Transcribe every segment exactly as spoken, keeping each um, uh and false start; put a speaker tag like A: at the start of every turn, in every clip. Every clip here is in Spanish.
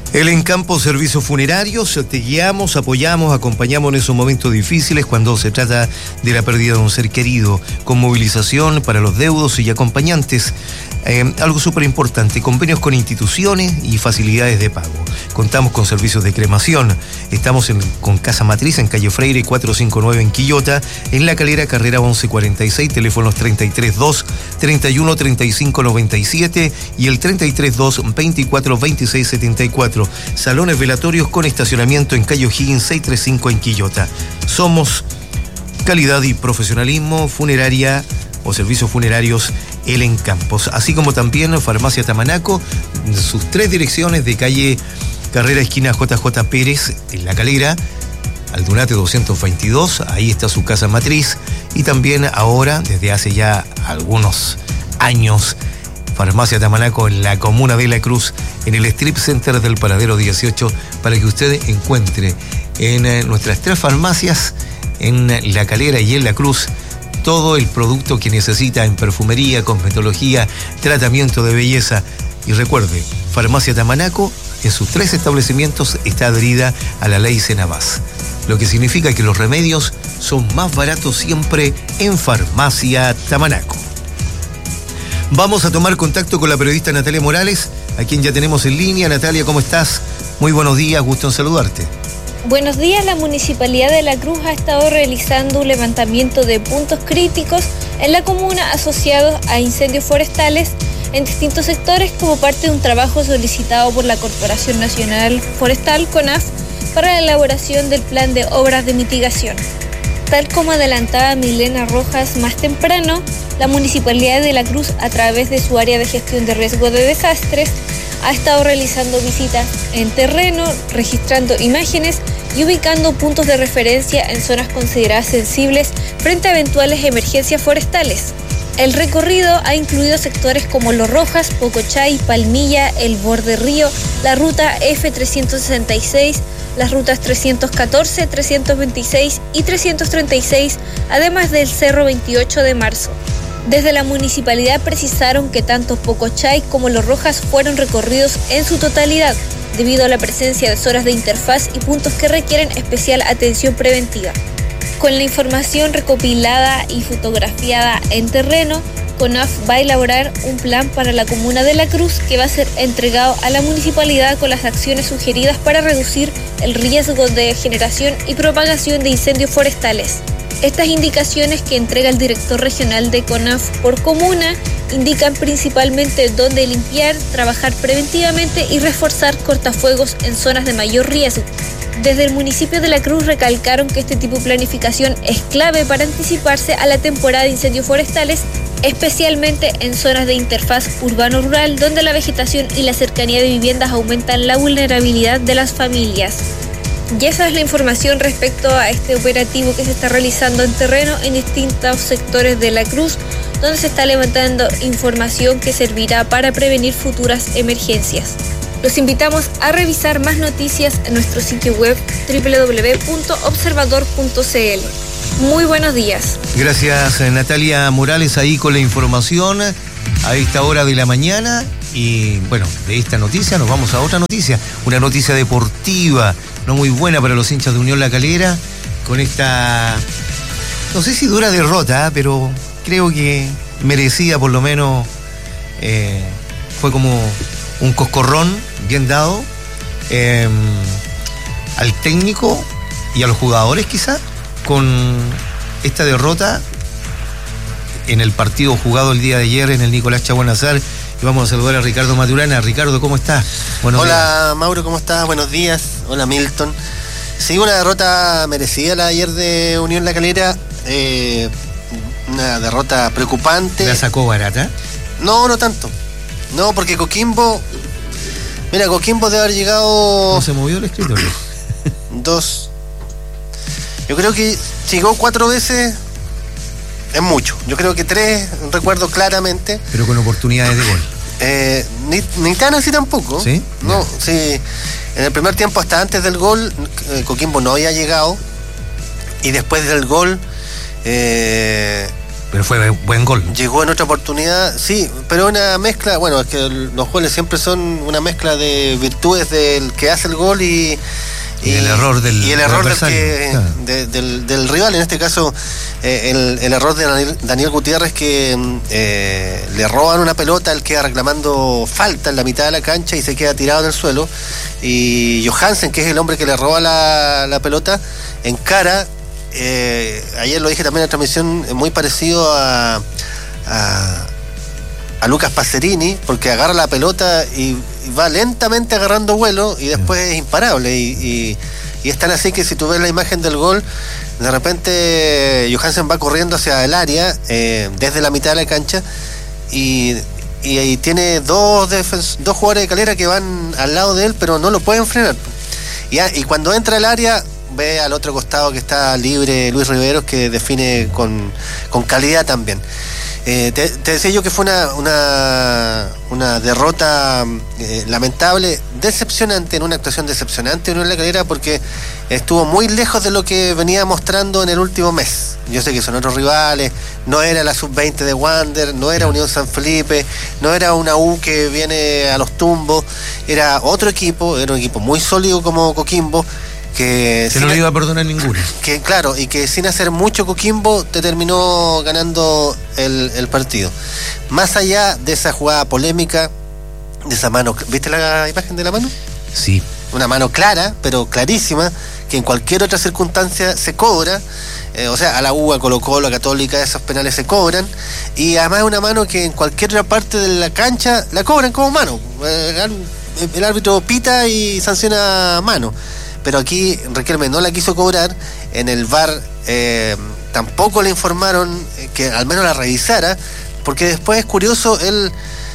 A: El Encampo Servicios Funerarios, te guiamos, apoyamos, acompañamos en esos momentos difíciles cuando se trata de la pérdida de un ser querido, con movilización para los deudos y acompañantes. Eh, algo súper importante, convenios con instituciones y facilidades de pago. Contamos con servicios de cremación. Estamos en, con Casa Matriz en calle Freire cuatrocientos cincuenta y nueve en Quillota, en La Calera, carrera once cuarenta y seis, teléfonos treinta y tres dos, treinta y uno, treinta y cinco noventa y siete y el treinta y tres dos, veinticuatro, veintiséis setenta y cuatro. Salones velatorios con estacionamiento en calle O'Higgins seiscientos treinta y cinco en Quillota. Somos calidad y profesionalismo, funeraria o servicios funerarios El Encampos, así como también Farmacia Tamanaco, sus tres direcciones de calle Carrera esquina J J Pérez en La Calera, Aldunate doscientos veintidós, ahí está su casa matriz, y también ahora, desde hace ya algunos años, Farmacia Tamanaco en la comuna de La Cruz, en el Strip Center del Paradero dieciocho, para que usted encuentre en nuestras tres farmacias, en La Calera y en La Cruz, todo el producto que necesita en perfumería, cosmetología, tratamiento de belleza. Y recuerde, Farmacia Tamanaco, en sus tres establecimientos, está adherida a la ley Senabas, lo que significa que los remedios son más baratos siempre en Farmacia Tamanaco. Vamos a tomar contacto con la periodista Natalia Morales, a quien ya tenemos en línea. Natalia, ¿cómo estás? Muy buenos días, gusto en saludarte.
B: Buenos días. La Municipalidad de La Cruz ha estado realizando un levantamiento de puntos críticos en la comuna asociados a incendios forestales en distintos sectores como parte de un trabajo solicitado por la Corporación Nacional Forestal, CONAF, para la elaboración del plan de obras de mitigación. Tal como adelantaba Milena Rojas más temprano, la Municipalidad de La Cruz, a través de su área de gestión de riesgo de desastres, ha estado realizando visitas en terreno, registrando imágenes y ubicando puntos de referencia en zonas consideradas sensibles frente a eventuales emergencias forestales. El recorrido ha incluido sectores como Los Rojas, Pocochay, Palmilla, El Borde Río, la ruta F trescientos sesenta y seis, las rutas trescientos catorce, trescientos veintiséis y trescientos treinta y seis, además del Cerro veintiocho de marzo. Desde la municipalidad precisaron que tanto Pocochay como Los Rojas fueron recorridos en su totalidad, debido a la presencia de zonas de interfaz y puntos que requieren especial atención preventiva. Con la información recopilada y fotografiada en terreno, CONAF va a elaborar un plan para la comuna de La Cruz que va a ser entregado a la municipalidad con las acciones sugeridas para reducir el riesgo de generación y propagación de incendios forestales. Estas indicaciones que entrega el director regional de CONAF por comuna indican principalmente dónde limpiar, trabajar preventivamente y reforzar cortafuegos en zonas de mayor riesgo. Desde el municipio de La Cruz recalcaron que este tipo de planificación es clave para anticiparse a la temporada de incendios forestales, especialmente en zonas de interfaz urbano-rural, donde la vegetación y la cercanía de viviendas aumentan la vulnerabilidad de las familias. Y esa es la información respecto a este operativo que se está realizando en terreno en distintos sectores de La Cruz, donde se está levantando información que servirá para prevenir futuras emergencias. Los invitamos a revisar más noticias en nuestro sitio web doble u doble u doble u punto observador punto c l. Muy buenos días.
A: Gracias, Natalia Morales, ahí con la información a esta hora de la mañana. Y bueno, de esta noticia nos vamos a otra noticia, una noticia deportiva, no muy buena para los hinchas de Unión La Calera, con esta, no sé si dura derrota, pero creo que merecida por lo menos, eh, fue como un coscorrón bien dado eh, al técnico y a los jugadores quizá, con esta derrota en el partido jugado el día de ayer en el Nicolás Chaguanazar. Y vamos a saludar a Ricardo Maturana. Ricardo, ¿cómo estás?
C: Buenos Hola días. Mauro, ¿cómo estás? Buenos días. Hola Milton. Sí, una derrota merecida la de ayer de Unión La Calera, eh, una derrota preocupante.
A: ¿La sacó barata?
C: No, no tanto. No, porque Coquimbo, mira, Coquimbo debe haber llegado...
A: ¿No se movió el escritorio?
C: Dos. Yo creo que llegó cuatro veces, es mucho. Yo creo que tres, recuerdo claramente.
A: Pero con oportunidades de gol.
C: Eh, ni, ni tan así tampoco.
A: ¿Sí?
C: No, sí. En el primer tiempo, hasta antes del gol, eh, Coquimbo no había llegado. Y después del gol, eh,
A: Pero fue buen gol.
C: Llegó en otra oportunidad, sí, pero una mezcla, bueno, es que los goles siempre son una mezcla de virtudes del que hace el gol y,
A: y, y el error del
C: y el error
A: del,
C: que,
A: claro.
C: de, del, del rival, en este caso eh, el, el error de Daniel, Daniel Gutiérrez, que eh, le roban una pelota, él queda reclamando falta en la mitad de la cancha y se queda tirado en el suelo, y Johansen, que es el hombre que le roba la, la pelota, encara. Eh, ayer lo dije también en la transmisión, muy parecido a, a, a Lucas Pacerini, porque agarra la pelota y, y va lentamente agarrando vuelo y después es imparable. Y, y, y es tan así que si tú ves la imagen del gol, de repente Johansen va corriendo hacia el área, eh, desde la mitad de la cancha, y, y, y tiene dos, defens- dos jugadores de Calera que van al lado de él, pero no lo pueden frenar. Y, y cuando entra al área, ve al otro costado que está libre Luis Riveros, que define con, con calidad también. Eh, te, te decía yo que fue una, una, una derrota eh, lamentable, decepcionante, en una actuación decepcionante en la Calera, porque estuvo muy lejos de lo que venía mostrando en el último mes. Yo sé que son otros rivales, no era la sub veinte de Wander, no era Unión San Felipe, no era una U que viene a los tumbos, era otro equipo, era un equipo muy sólido como Coquimbo, que
A: se no le iba a perdonar ninguno.
C: Que claro, y que sin hacer mucho Coquimbo te terminó ganando el, el partido. Más allá de esa jugada polémica, de esa mano, ¿viste la imagen de la mano?
A: Sí.
C: Una mano clara, pero clarísima, que en cualquier otra circunstancia se cobra. Eh, o sea, a la U, a Colo Colo, a Católica, esos penales se cobran. Y además es una mano que en cualquier otra parte de la cancha la cobran como mano. Eh, el árbitro pita y sanciona mano. Pero aquí Riquelme no la quiso cobrar. En el V A R eh, tampoco le informaron que al menos la revisara, porque después es curioso, él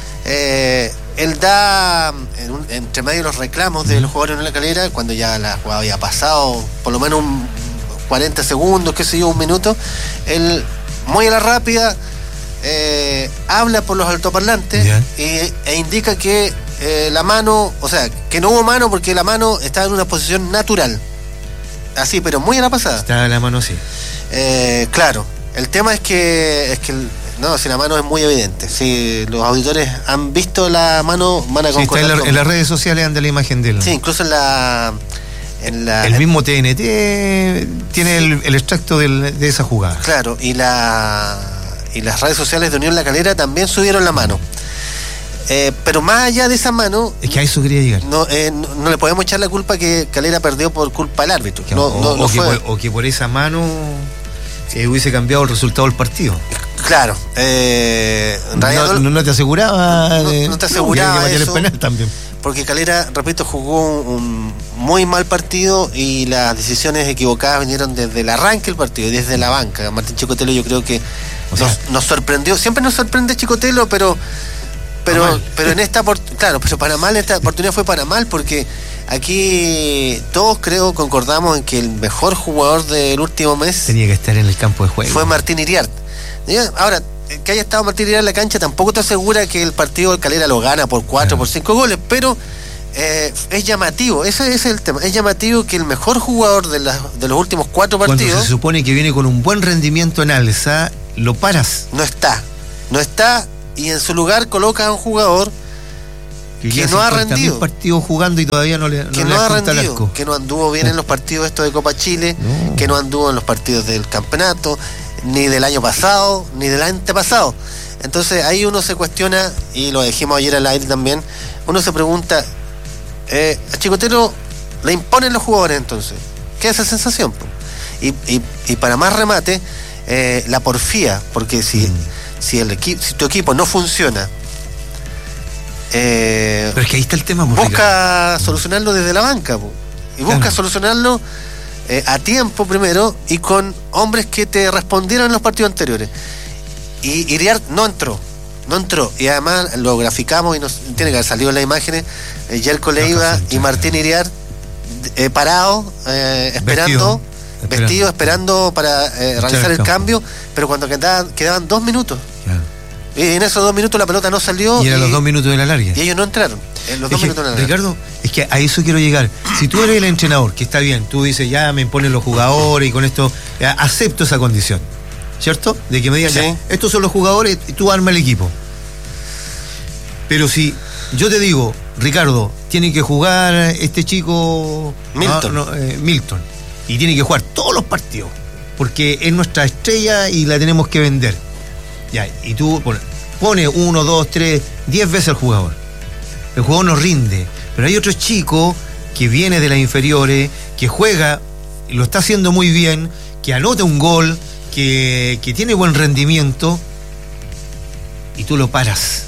C: eh, él da en un, entre medio de los reclamos de los jugadores en la Calera, cuando ya la jugada había pasado por lo menos un cuarenta segundos, qué sé yo, un minuto, él muy a la rápida eh, habla por los altoparlantes y, e indica que Eh, la mano, o sea, que no hubo mano porque la mano estaba en una posición natural. Así, pero muy a la pasada.
A: Estaba la mano así.
C: Eh, claro, el tema es que, es que no, si la mano es muy evidente. Si los auditores han visto la mano, van a concordar.
A: Sí, está en, la, en las redes sociales anda la imagen de él.
C: Sí, incluso en la... En la
A: el mismo T N T tiene el, el extracto del, de esa jugada.
C: Claro, y la y las redes sociales de Unión La Calera también subieron la mano. Eh, pero más allá de esa mano,
A: es que a eso quería llegar.
C: No, eh, no, no le podemos echar la culpa que Calera perdió por culpa del árbitro.
A: Que,
C: no,
A: o,
C: no, no
A: o, que
C: fue...
A: por, o que por esa mano eh, hubiese cambiado el resultado del partido.
C: Claro. Eh, en
A: no, no, no te aseguraba.
C: No,
A: de,
C: no te aseguraba
A: no, que
C: eso,
A: el penal también.
C: Porque Calera, repito, jugó un, un muy mal partido y las decisiones equivocadas vinieron desde el arranque del partido, desde la banca. Martín Chicotelo, yo creo que o sea, nos, nos sorprendió. Siempre nos sorprende Chicotelo, pero pero pero en esta claro, pero para mal esta oportunidad fue para mal, porque aquí todos creo concordamos en que el mejor jugador del último mes
A: tenía que estar en el campo de juego.
C: Fue Martín Iriart. Ahora, que haya estado Martín Iriart en la cancha tampoco te asegura que el partido del Calera lo gana por cuatro, claro, por cinco goles, pero eh, es llamativo, ese, ese es el tema, es llamativo que el mejor jugador de, la, de los últimos cuatro partidos,
A: cuando se supone que viene con un buen rendimiento en alza, lo paras.
C: No está, no está, y en su lugar coloca a un jugador que, que no ha rendido.
A: partidos jugando y todavía no le no
C: que
A: le
C: no ha
A: rendido,
C: arco. Que no anduvo bien en los partidos estos de Copa Chile, no. que no anduvo en los partidos del campeonato, ni del año pasado, ni del antepasado. Entonces ahí uno se cuestiona, y lo dijimos ayer al aire también, uno se pregunta, eh, a Chicotelo le imponen los jugadores entonces. ¿Qué es esa sensación? Y, y, y para más remate, eh, la porfía, porque si, mm. si, el equi- si tu equipo no funciona, eh,
A: pero es que ahí está el tema,
C: busca
A: Ricardo.
C: solucionarlo desde la banca, po. Y busca claro. solucionarlo eh, a tiempo primero y con hombres que te respondieron en los partidos anteriores. Y Iriart no entró, no entró. Y además lo graficamos y nos tiene que haber salido en las imágenes. Eh, Yerko Leiva y Martín Iriart eh, parados, eh, esperando, vestido, vestido esperando para eh, realizar el, el cambio, pero cuando quedaban, quedaban dos minutos. Claro. Y en esos dos minutos la pelota no salió.
A: Y eran y, los dos minutos de la larga.
C: Y ellos no entraron. En los dos
A: que,
C: minutos de la larga.
A: Ricardo, es que a eso quiero llegar. Si tú eres el entrenador, que está bien, tú dices, ya me imponen los jugadores y con esto ya, acepto esa condición. ¿cierto? De que me digan,
C: Sí.
A: ya, estos son los jugadores y tú arma el equipo. Pero si yo te digo, Ricardo, tiene que jugar este chico
C: Milton.
A: no, no, eh, Milton, y tiene que jugar todos los partidos, porque es nuestra estrella y la tenemos que vender. Ya, y tú pone, pone uno, dos, tres, diez veces al jugador. El jugador nos rinde. Pero hay otro chico que viene de las inferiores, que juega, lo está haciendo muy bien, que anota un gol, que, que tiene buen rendimiento, y tú lo paras.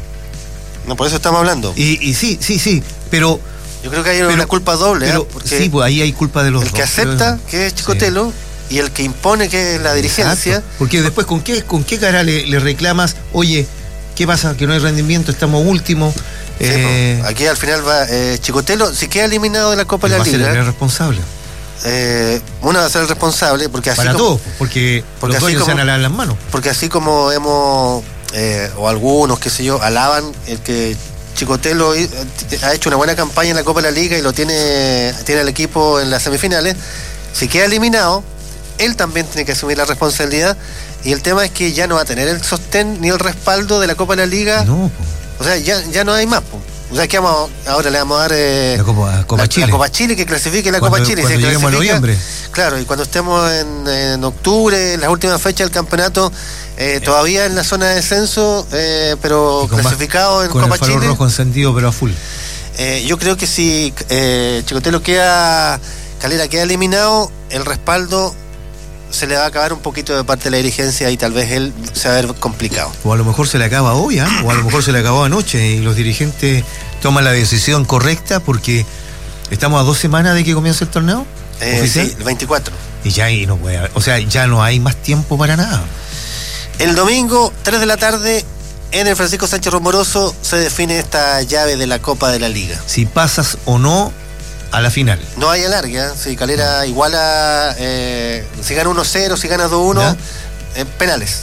C: No, por eso estamos hablando.
A: Y, y sí, sí, sí, pero...
C: Yo creo que hay
A: pero,
C: una culpa doble,
A: pero,
C: ¿eh? Porque
A: sí, pues ahí hay culpa de los
C: el
A: dos.
C: que acepta,
A: pero,
C: que es Chicotelo, sí. Y el que impone, que es la dirigencia.
A: Exacto. Porque después, ¿con qué, con qué cara le, le reclamas? Oye, ¿qué pasa? Que no hay rendimiento, estamos últimos.
C: Sí,
A: eh,
C: pues, aquí al final va eh, Chicotelo, si queda eliminado de la Copa de la
A: va a ser el
C: Liga,
A: gran responsable.
C: eh, uno va a ser el responsable, porque así
A: Para
C: como,
A: todos, porque,
C: porque
A: los
C: así
A: dueños
C: como-
A: se van a lavar las manos.
C: porque así como hemos, eh, o algunos, qué sé yo, alaban el que Chicotelo eh, ha hecho una buena campaña en la Copa de la Liga y lo tiene, tiene el equipo en las semifinales, si queda eliminado, él también tiene que asumir la responsabilidad, y el tema es que ya no va a tener el sostén ni el respaldo de la Copa de la Liga.
A: No, po.
C: O sea, ya, ya no hay más, po. O sea, que vamos, ahora le vamos a dar eh,
A: La Copa- Copa
C: la,
A: Chile.
C: la Copa Chile, que clasifique la
A: Cuando-
C: Copa Chile.
A: cuando
C: Se
A: lleguemos a
C: clasifica,
A: noviembre.
C: Claro, y cuando estemos en, en octubre, en las últimas fechas del campeonato, eh, todavía en la zona de descenso, eh, pero
A: Y con
C: clasificado
A: más-
C: en
A: con
C: Copa
A: el farol
C: Chile.
A: rojo encendido, pero a full.
C: Eh, yo creo que si eh, Chicotelo queda, Calera queda eliminado, el respaldo se le va a acabar un poquito de parte de la dirigencia y tal vez él se va a ver complicado.
A: O a lo mejor se le acaba hoy, ¿ah? O a lo mejor se le acabó anoche y los dirigentes toman la decisión correcta porque estamos a dos semanas de que comience el torneo
C: Eh,
A: oficial.
C: sí, el veinticuatro.
A: Y ya ahí no puede haber- o sea, ya no hay más tiempo para nada.
C: El domingo, tres de la tarde, en el Francisco Sánchez Romoroso, se define esta llave de la Copa de la Liga.
A: Si pasas o no a la final.
C: No hay alargue, ¿eh? Si Calera iguala, eh, si gana uno cero, si gana dos uno, eh, penales.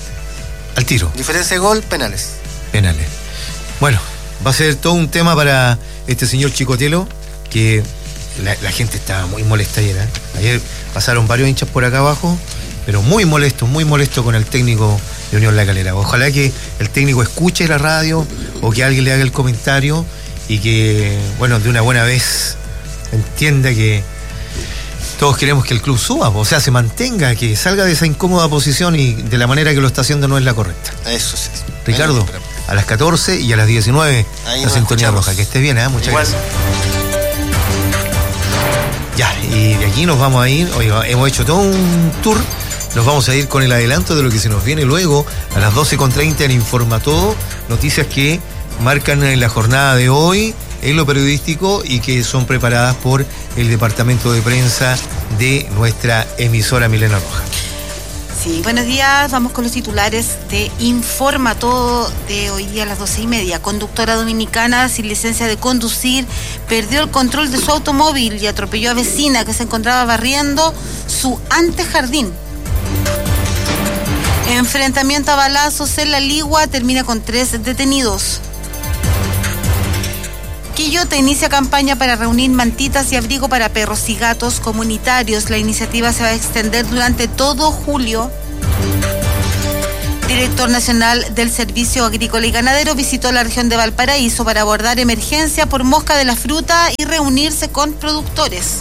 A: Al tiro.
C: Diferencia de gol, penales.
A: Penales. Bueno, va a ser todo un tema para este señor Chicotelo, que la, la gente estaba muy molesta ayer, ¿eh? Ayer pasaron varios hinchas por acá abajo, pero muy molesto, muy molesto con el técnico de Unión La Calera. Ojalá que el técnico escuche la radio o que alguien le haga el comentario y que, bueno, de una buena vez entienda que todos queremos que el club suba, o sea, se mantenga, que salga de esa incómoda posición y de la manera que lo está haciendo no es la correcta.
C: Eso sí.
A: Ricardo,
C: Bueno,
A: a las catorce y a las diecinueve,
C: ahí
A: la
C: nos
A: sintonía
C: escuchamos.
A: roja. Que esté bien, ¿eh? Muchas
C: Igual.
A: gracias. Ya, y de aquí nos vamos a ir. Oiga, hemos hecho todo un tour. Nos vamos a ir con el adelanto de lo que se nos viene luego a las doce con treinta en Informa Todo. Noticias que marcan en la jornada de hoy en lo periodístico y que son preparadas por el departamento de prensa de nuestra emisora Milena Roja.
D: Sí, buenos días. Vamos con los titulares de Informa Todo de hoy día a las doce y media. Conductora dominicana sin licencia de conducir perdió el control de su automóvil y atropelló a vecina que se encontraba barriendo su antejardín. Enfrentamiento a balazos en La Ligua termina con tres detenidos. Quillota inicia campaña para reunir mantitas y abrigo para perros y gatos comunitarios. La iniciativa se va a extender durante todo julio. Director Nacional del Servicio Agrícola y Ganadero visitó la región de Valparaíso para abordar emergencia por mosca de la fruta y reunirse con productores.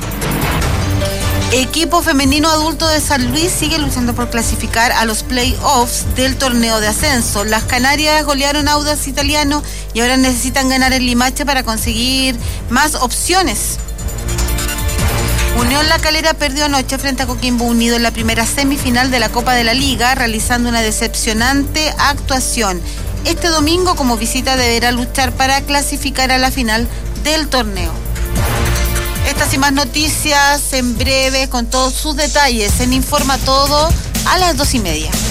D: Equipo femenino adulto de San Luis sigue luchando por clasificar a los play-offs del torneo de ascenso. Las Canarias golearon a Audax Italiano y ahora necesitan ganar el Limache para conseguir más opciones. Unión La Calera perdió anoche frente a Coquimbo Unido en la primera semifinal de la Copa de la Liga, realizando una decepcionante actuación. Este domingo, como visita, deberá luchar para clasificar a la final del torneo. Estas y más noticias en breve con todos sus detalles en Informa Todo a las dos y media.